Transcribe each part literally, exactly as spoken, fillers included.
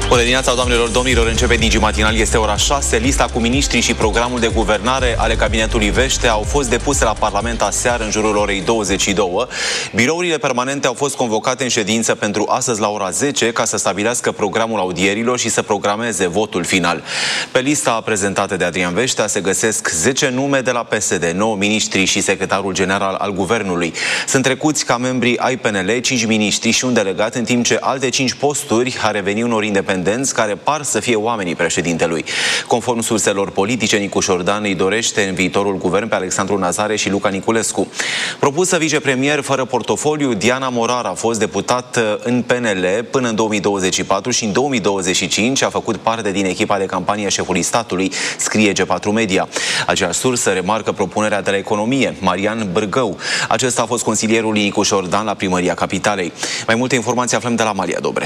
Bună dimineața, doamnelor, domnilor, începe Digi Matinal, este ora șase. Lista cu miniștrii și programul de guvernare ale cabinetului Vește au fost depuse la Parlament aseară în jurul orei douăzeci și două. Birourile permanente au fost convocate în ședință pentru astăzi la ora zece ca să stabilească programul audierilor și să programeze votul final. Pe lista prezentată de Adrian Veștea se găsesc zece nume de la P S D, nouă miniștri și secretarul general al guvernului. Sunt trecuți ca membri ai P N L cinci miniștri și un delegat, în timp ce alte cinci posturi ar reveni unor independenți care par să fie oamenii președintelui. Conform surselor politice, Nicu Șordan îi dorește în viitorul guvern pe Alexandru Nazare și Luca Niculescu. Propusă vicepremier fără portofoliu, Diana Morar a fost deputat în P N L până în două mii douăzeci și patru și în două mii douăzeci și cinci a făcut parte din echipa de campanie a șefului statului, scrie G patru Media. Aceeași sursă remarcă propunerea de la Economie, Marian Bârgău. Acesta a fost consilierul lui Nicu Șordan la Primăria Capitalei. Mai multe informații aflăm de la Malia Dobre.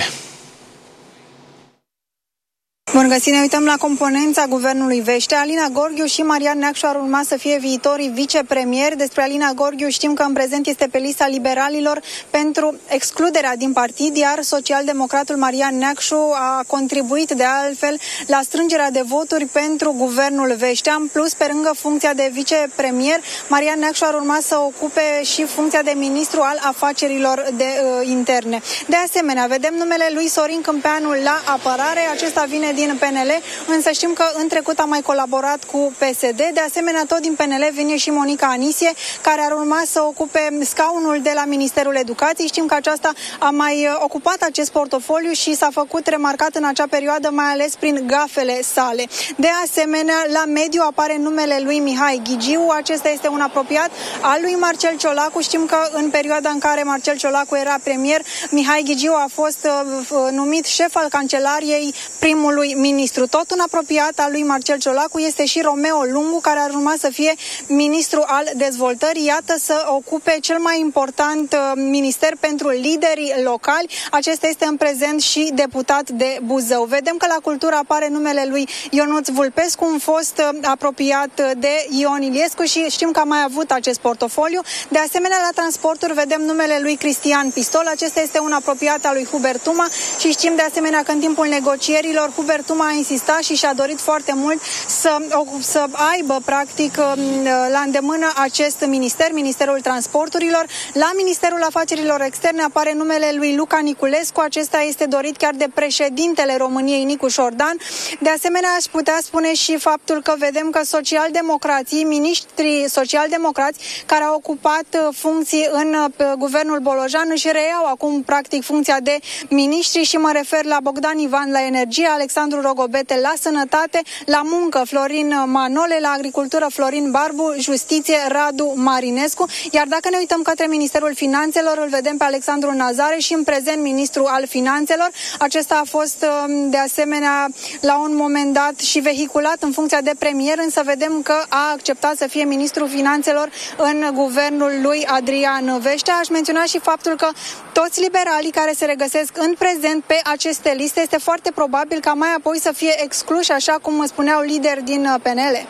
Bun găsit, ne uităm la componența guvernului Vește. Alina Gorghiu și Marian Neacșu ar urma să fie viitorii vicepremieri. Despre Alina Gorghiu știm că în prezent este pe lista liberalilor pentru excluderea din partid, iar socialdemocratul Marian Neacșu a contribuit de altfel la strângerea de voturi pentru guvernul Veștea. În plus, pe lângă funcția de vicepremier, Marian Neacșu ar urma să ocupe și funcția de ministru al afacerilor de, uh, interne. De asemenea, vedem numele lui Sorin Câmpeanu la apărare. Acesta vine din P N L, însă știm că în trecut a mai colaborat cu P S D. De asemenea, tot din P N L vine și Monica Anisie, care ar urma să ocupe scaunul de la Ministerul Educației. Știm că aceasta a mai ocupat acest portofoliu și s-a făcut remarcat în acea perioadă, mai ales prin gafele sale. De asemenea, la mediu apare numele lui Mihai Ghigiu. Acesta este un apropiat al lui Marcel Ciolacu. Știm că în perioada în care Marcel Ciolacu era premier, Mihai Ghigiu a fost uh, numit șef al Cancelariei primului ministru. Tot un apropiat al lui Marcel Ciolacu este și Romeo Lungu, care ar urma să fie ministru al dezvoltării. Iată, să ocupe cel mai important uh, minister pentru liderii locali. Acesta este în prezent și deputat de Buzău. Vedem că la cultură apare numele lui Ionuț Vulpescu, un fost uh, apropiat de Ion Iliescu, și știm că a mai avut acest portofoliu. De asemenea, la transporturi vedem numele lui Cristian Pistol. Acesta este un apropiat al lui Hubert Tuma și știm de asemenea că în timpul negocierilor Hubert Tuma a insistat și și-a dorit foarte mult să, să aibă practic la îndemână acest minister, Ministerul Transporturilor. La Ministerul Afacerilor Externe apare numele lui Luca Niculescu. Acesta este dorit chiar de președintele României, Nicu Șordan. De asemenea, aș putea spune și faptul că vedem că socialdemocrații, miniștrii socialdemocrați care au ocupat funcții în guvernul Bolojan își reiau acum practic funcția de miniștri și mă refer la Bogdan Ivan la energie, Alexandru Rogobete la sănătate, la muncă Florin Manole, la agricultură Florin Barbu, justiție Radu Marinescu. Iar dacă ne uităm către Ministerul Finanțelor, îl vedem pe Alexandru Nazare și în prezent ministru al Finanțelor. Acesta a fost de asemenea la un moment dat și vehiculat în funcția de premier, însă vedem că a acceptat să fie ministrul Finanțelor în guvernul lui Adrian Veștea. Aș menționa și faptul că toți liberalii care se regăsesc în prezent pe aceste liste este foarte probabil ca mai apoi să fie excluși, așa cum spuneau lideri din P N L.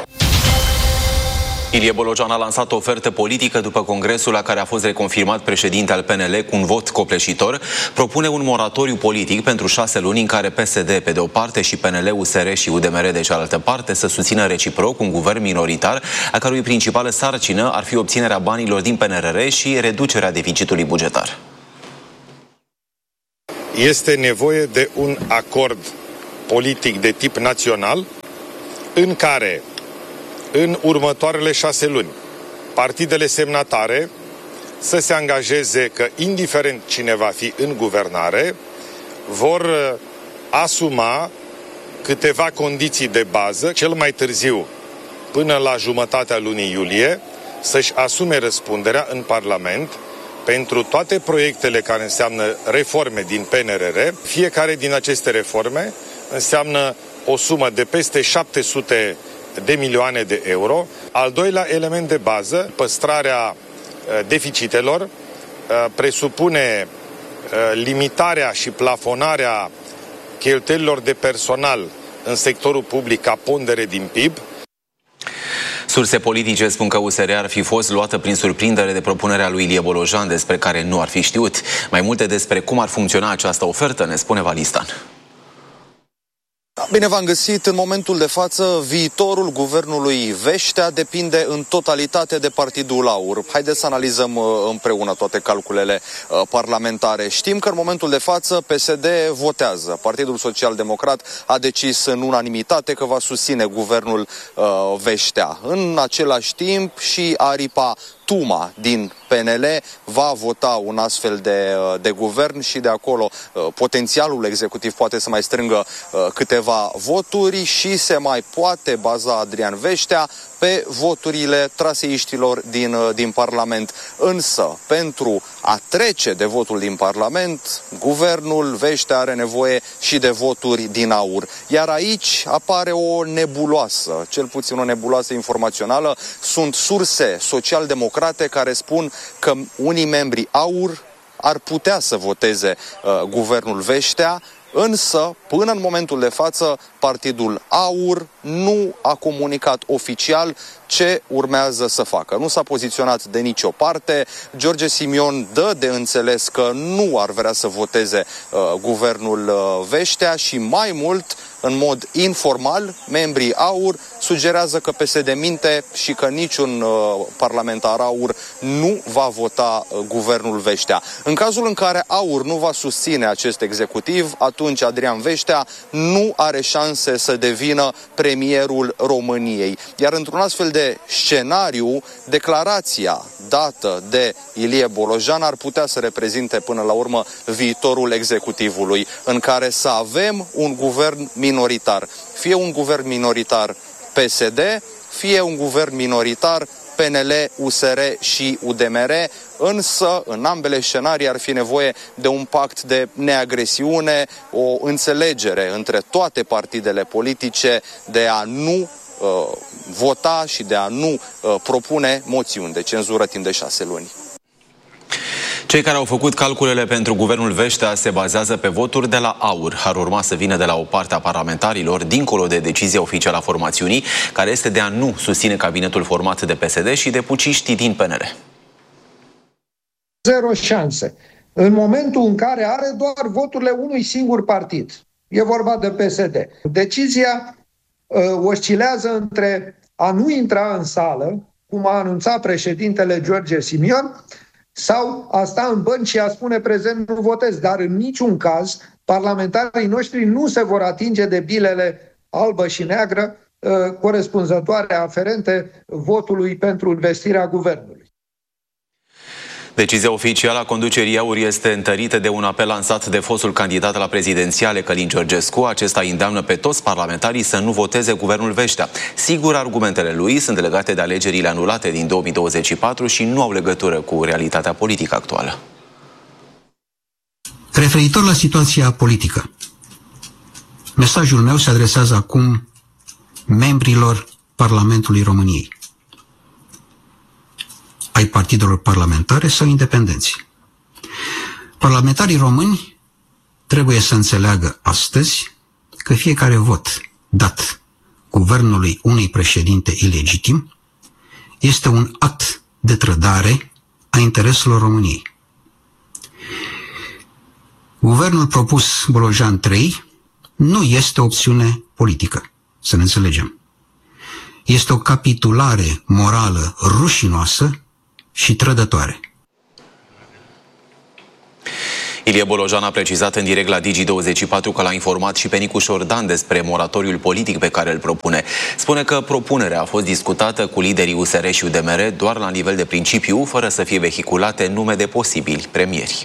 Ilie Bolojan a lansat o ofertă politică după congresul la care a fost reconfirmat președinte al P N L cu un vot copleșitor. Propune un moratoriu politic pentru șase luni în care P S D pe de o parte și P N L, U S R și U D M R de cealaltă parte să susțină reciproc un guvern minoritar, a cărui principală sarcină ar fi obținerea banilor din P N R R și reducerea deficitului bugetar. Este nevoie de un acord politic de tip național în care în următoarele șase luni partidele semnatare să se angajeze că, indiferent cine va fi în guvernare, vor asuma câteva condiții de bază, cel mai târziu până la jumătatea lunii iulie, să-și asume răspunderea în Parlament pentru toate proiectele care înseamnă reforme din P N R R. Fiecare din aceste reforme înseamnă o sumă de peste șapte sute de milioane de euro. Al doilea element de bază, păstrarea deficitelor, presupune limitarea și plafonarea cheltuielilor de personal în sectorul public ca pondere din P I B. Surse politice spun că U S R ar fi fost luată prin surprindere de propunerea lui Ilie Bolojan, despre care nu ar fi știut. Mai multe despre cum ar funcționa această ofertă ne spune Valistan. Bine v-am găsit. În momentul de față, viitorul guvernului Veștea depinde în totalitate de Partidul AUR. Haideți să analizăm împreună toate calculele parlamentare. Știm că în momentul de față P S D votează. Partidul Social Democrat a decis în unanimitate că va susține guvernul Veștea. În același timp și aripa Tuma din P N L va vota un astfel de, de guvern și de acolo potențialul executiv poate să mai strângă câteva voturi și se mai poate baza Adrian Veștea pe voturile traseiștilor din, din Parlament. Însă, pentru a trece de votul din Parlament, guvernul Veștea are nevoie și de voturi din AUR. Iar aici apare o nebuloasă, cel puțin o nebuloasă informațională. Sunt surse social-democrate care spun că unii membri AUR ar putea să voteze uh, guvernul Veștea, însă, până în momentul de față, Partidul AUR nu a comunicat oficial ce urmează să facă. Nu s-a poziționat de nicio parte. George Simion dă de înțeles că nu ar vrea să voteze uh, guvernul uh, Veștea și mai mult, în mod informal, membrii AUR sugerează că P S D minte și că niciun uh, parlamentar AUR nu va vota uh, guvernul Veștea. În cazul în care AUR nu va susține acest executiv, atunci Adrian Veștea nu are șanse să devină premierul României. Iar într-un astfel de scenariu, declarația dată de Ilie Bolojan ar putea să reprezinte până la urmă viitorul executivului, în care să avem un guvern minoritar. Fie un guvern minoritar P S D, fie un guvern minoritar P N L, U S R și U D M R, însă în ambele scenarii ar fi nevoie de un pact de neagresiune, o înțelegere între toate partidele politice de a nu uh, vota și de a nu uh, propune moțiuni de cenzură timp de șase luni. Cei care au făcut calculele pentru guvernul Veștea se bazează pe voturi de la AUR. Ar urma să vină de la o parte a parlamentarilor, dincolo de decizia oficială a formațiunii, care este de a nu susține cabinetul format de P S D și de puciștii din P N L. Zero șanse. În momentul în care are doar voturile unui singur partid. E vorba de P S D. Decizia uh, oscilează între a nu intra în sală, cum a anunțat președintele George Simion, sau a sta în bănci și a spune prezent nu votez. Dar în niciun caz parlamentarii noștri nu se vor atinge de bilele albă și neagră uh, corespunzătoare aferente votului pentru investirea guvernului. Decizia oficială a conducerii AUR este întărită de un apel lansat de fostul candidat la prezidențiale, Călin Georgescu. Acesta îndeamnă pe toți parlamentarii să nu voteze guvernul Veștea. Sigur, argumentele lui sunt legate de alegerile anulate din două mii douăzeci și patru și nu au legătură cu realitatea politică actuală. Referitor la situația politică, mesajul meu se adresează acum membrilor Parlamentului României, ai partidelor parlamentare sau independenți. Parlamentarii români trebuie să înțeleagă astăzi că fiecare vot dat guvernului unui președinte ilegitim este un act de trădare a intereselor României. Guvernul propus Bolojan trei nu este o opțiune politică, să ne înțelegem. Este o capitulare morală rușinoasă și trădătoare. Ilie Bolojan a precizat în direct la Digi douăzeci și patru că l-a informat și pe Nicu Șordan despre moratoriul politic pe care îl propune. Spune că propunerea a fost discutată cu liderii U S R și U D M R doar la nivel de principiu, fără să fie vehiculate nume de posibili premieri.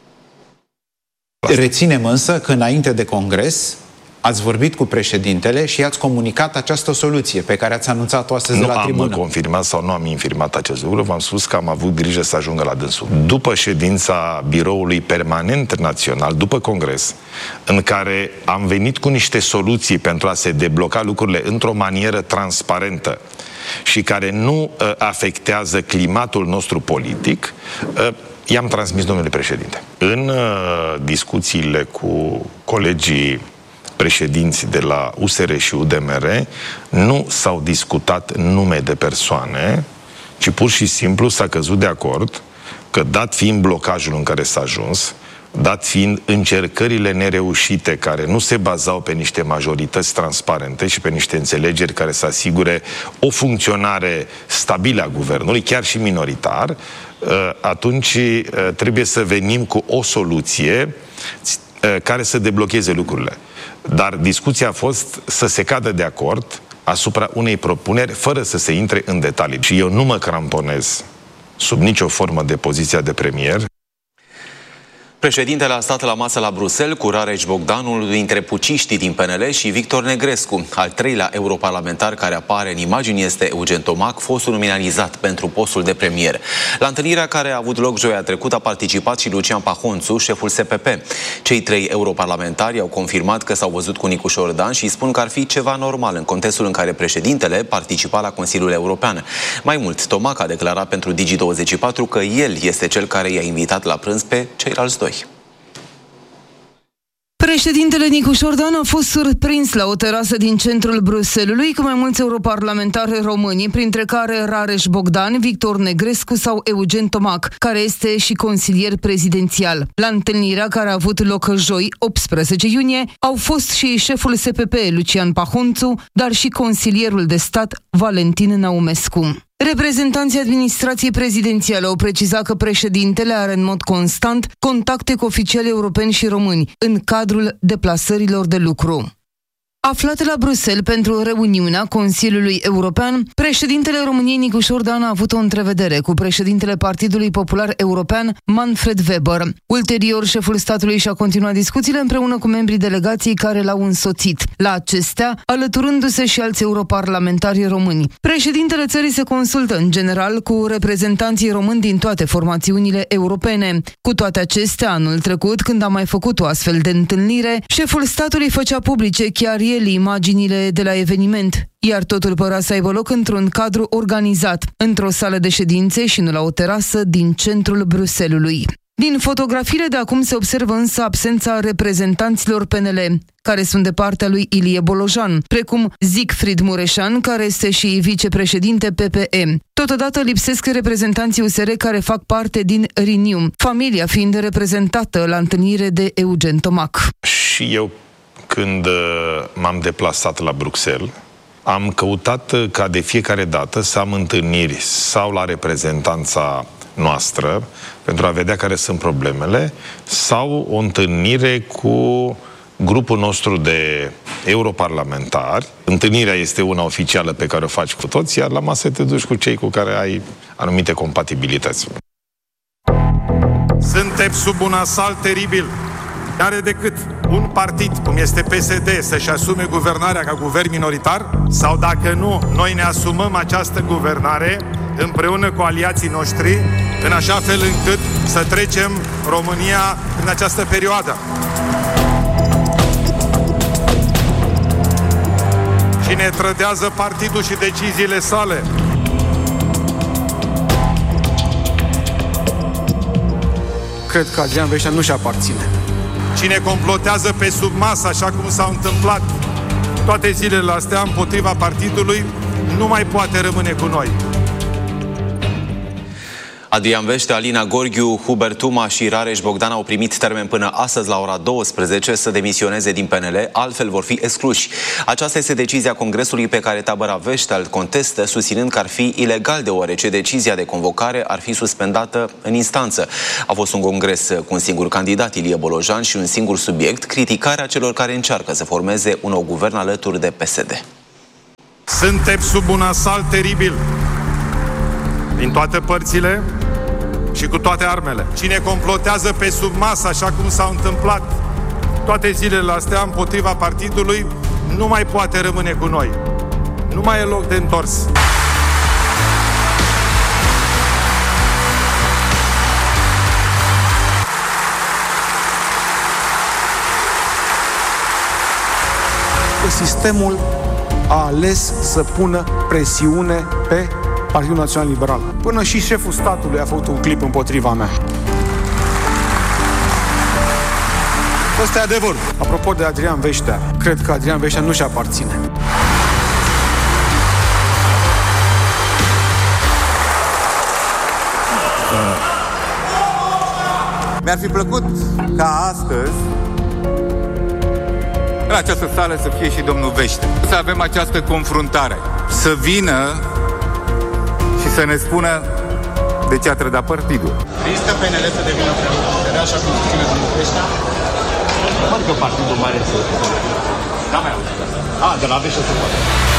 Reținem însă că înainte de congres ați vorbit cu președintele și i-ați comunicat această soluție pe care ați anunțat-o astăzi nu de la tribună. Nu am confirmat sau nu am infirmat acest lucru, v-am spus că am avut grijă să ajungă la dânsul. După ședința Biroului Permanent Național, după congres, în care am venit cu niște soluții pentru a se debloca lucrurile într-o manieră transparentă și care nu uh, afectează climatul nostru politic, uh, i-am transmis domnului președinte. În uh, discuțiile cu colegii președinți de la U S R și U D M R nu s-au discutat nume de persoane, ci pur și simplu s-a căzut de acord că, dat fiind blocajul în care s-a ajuns, dat fiind încercările nereușite care nu se bazau pe niște majorități transparente și pe niște înțelegeri care să asigure o funcționare stabilă a guvernului, chiar și minoritar, atunci trebuie să venim cu o soluție care să deblocheze lucrurile. Dar discuția a fost să se cadă de acord asupra unei propuneri fără să se intre în detalii. Și eu nu mă cramponez sub nicio formă de poziția de premier. Președintele a stat la masă la Bruxelles cu Rareș Bogdan, unul dintre puciștii din P N L, și Victor Negrescu. Al treilea europarlamentar care apare în imagini este Eugen Tomac, fostul nominalizat pentru postul de premier. La întâlnirea care a avut loc joia trecută a participat și Lucian Pahonțu, șeful S P P. Cei trei europarlamentari au confirmat că s-au văzut cu Nicu Șordan și spun că ar fi ceva normal în contextul în care președintele participa la Consiliul European. Mai mult, Tomac a declarat pentru Digi douăzeci și patru că el este cel care i-a invitat la prânz pe ceilalți doi. Președintele Nicu Șordan a fost surprins la o terasă din centrul Bruxellesului cu mai mulți europarlamentari români, printre care Rareș Bogdan, Victor Negrescu sau Eugen Tomac, care este și consilier prezidențial. La întâlnirea care a avut loc joi, optsprezece iunie, au fost și șeful S P P, Lucian Pahonțu, dar și consilierul de stat, Valentin Naumescu. Reprezentanții administrației prezidențiale au precizat că președintele are în mod constant contacte cu oficiali europeni și români în cadrul deplasărilor de lucru. Aflat la Bruxelles pentru reuniunea Consiliului European, președintele României Nicu Șordan a avut o întrevedere cu președintele Partidului Popular European, Manfred Weber. Ulterior, șeful statului și-a continuat discuțiile împreună cu membrii delegației care l-au însoțit. La acestea, alăturându-se și alți europarlamentari români. Președintele țării se consultă în general cu reprezentanții români din toate formațiunile europene. Cu toate acestea, anul trecut, când a mai făcut o astfel de întâlnire, șeful statului făcea publice chiar el imaginile de la eveniment, iar totul părea să aibă loc într-un cadru organizat, într-o sală de ședințe și nu la o terasă din centrul Bruxellesului. Din fotografiile de acum se observă însă absența reprezentanților P N L, care sunt de partea lui Ilie Bolojan, precum Siegfried Mureșan, care este și vicepreședinte P P E. Totodată lipsesc reprezentanții U S R care fac parte din Renew, familia fiind reprezentată la întâlnire de Eugen Tomac. Și eu, când m-am deplasat la Bruxelles, am căutat ca de fiecare dată să am întâlniri sau la reprezentanța noastră pentru a vedea care sunt problemele, sau o întâlnire cu grupul nostru de europarlamentari. Întâlnirea este una oficială pe care o faci cu toți, iar la masă te duci cu cei cu care ai anumite compatibilități. Suntem sub un asalt teribil. Are decât un partid, cum este P S D, să-și asume guvernarea ca guvern minoritar? Sau dacă nu, noi ne asumăm această guvernare împreună cu aliații noștri, în așa fel încât să trecem România în această perioadă. Cine trădează partidul și deciziile sale? Cred că Adrian Veștea nu-și aparține. Cine complotează pe sub masă, așa cum s-au întâmplat toate zilele astea împotriva partidului, nu mai poate rămâne cu noi. Adrian Vește, Alina Gorghiu, Hubert Tuma și Rareș Bogdan au primit termen până astăzi la ora douăsprezece să demisioneze din P N L, altfel vor fi excluși. Aceasta este decizia Congresului pe care tabăra Vește îl contestă, susținând că ar fi ilegal, deoarece decizia de convocare ar fi suspendată în instanță. A fost un congres cu un singur candidat, Ilie Bolojan, și un singur subiect, criticarea celor care încearcă să formeze un nou guvern alături de P S D. Suntem sub un asalt teribil din toate părțile și cu toate armele. Cine complotează pe sub masă, așa cum s-au întâmplat toate zilele astea împotriva partidului, nu mai poate rămâne cu noi. Nu mai e loc de întors. Sistemul a ales să pună presiune pe Partidul Național Liberal. Până și șeful statului a făcut un clip împotriva mea. Ăsta e adevărul. Apropo de Adrian Veștea, cred că Adrian Veștea nu-și aparține. Mi-ar fi plăcut ca astăzi în această sală să fie și domnul Vește. Să avem această confruntare. Să vină și să ne spună de ce a trădat partidul. Riscă P N L să devină președinte, așa cum spune domnul Veștea? Adică partidul mare să... Da, mai auzit. A, de la Vește să poate.